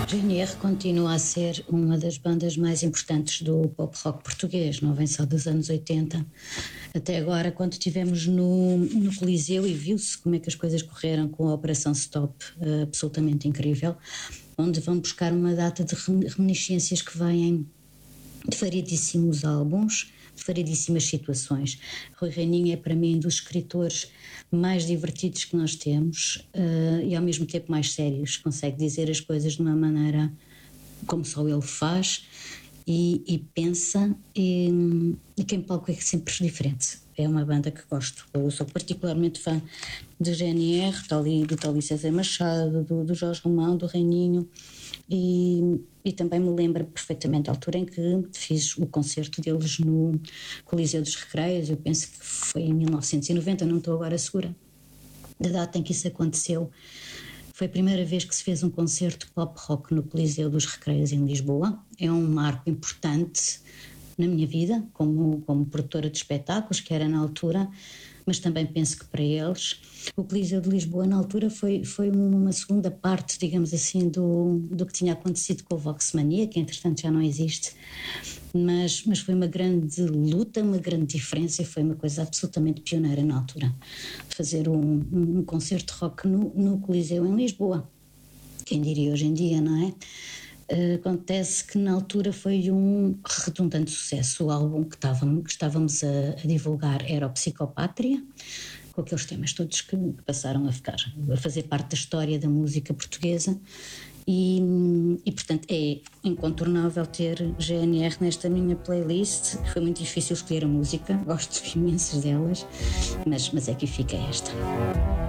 GNR continua a ser uma das bandas mais importantes do pop rock português, não vem só dos anos 80. Até agora, quando estivemos no Coliseu e viu-se como é que as coisas correram com a Operação Stop, absolutamente incrível, onde vão buscar uma data de reminiscências que vêm de variedíssimos álbuns, de variedíssimas situações. Rui Reininho é para mim um dos escritores mais divertidos que nós temos e ao mesmo tempo mais sérios, consegue dizer as coisas de uma maneira como só ele faz e pensa e quem palco é sempre diferente. É uma banda que gosto. Eu sou particularmente fã de GNR, do Tali César Machado, do Jorge Romão, do Reininho e também me lembro perfeitamente a altura em que fiz o concerto deles no Coliseu dos Recreios. Eu penso que foi em 1990, não estou agora segura da data em que isso aconteceu. Foi a primeira vez que se fez um concerto pop rock no Coliseu dos Recreios em Lisboa. É um marco importante na minha vida, como produtora de espetáculos, que era na altura, mas também penso que para eles o Coliseu de Lisboa na altura foi uma segunda parte, digamos assim, do que tinha acontecido com o Voxmania, que entretanto já não existe, mas foi uma grande luta, uma grande diferença e foi uma coisa absolutamente pioneira na altura, fazer um concerto rock no Coliseu em Lisboa. Quem diria hoje em dia, não é? Acontece que na altura foi um redundante sucesso. O álbum que estávamos a divulgar era o Psicopátria, com aqueles temas todos que passaram a fazer parte da história da música portuguesa e portanto é incontornável ter GNR nesta minha playlist. Foi muito difícil escolher a música, gosto imenso delas, mas aqui fica esta.